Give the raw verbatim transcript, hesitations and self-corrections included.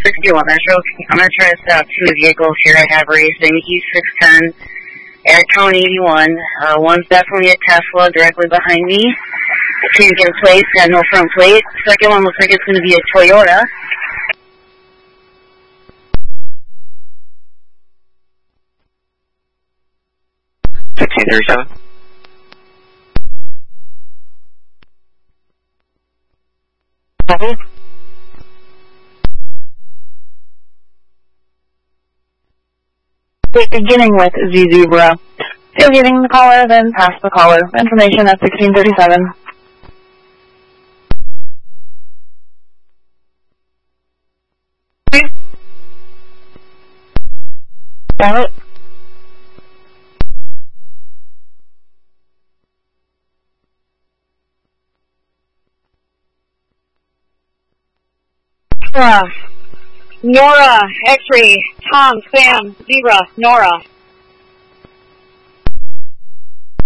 sixty-one, Metro. I'm going to try to stop two vehicles here I have racing. East six ten, Airtown eighty-one. Uh, one's definitely a Tesla directly behind me. Can't get a plate, got no front plate. Second one looks like it's going to be a Toyota. sixteen thirty-seven. Copy. Beginning with Z Zebra. Still getting the caller, then pass the caller. Information at sixteen thirty-seven. Got it. Nora, Nora, X-ray, Tom, Sam, Zebra, Nora.